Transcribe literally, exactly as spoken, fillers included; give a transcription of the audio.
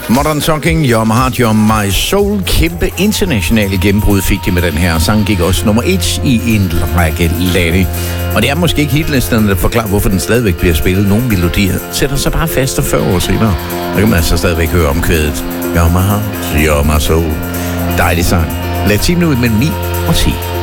Modern Talking, You're My Heart, You're My Soul. Kæmpe internationale gennembrud fik de med den her. Sangen gik også nummer et i en række lande. Og det er måske ikke hitlisterne, der forklarer, hvorfor den stadigvæk bliver spillet. Nogle melodier sætter sig bare fast og fyrre år senere. Der kan man altså stadigvæk høre omkvædet. You're My Heart, You're My Soul. Dejlig sang. Lad timen ud mellem ni og ti.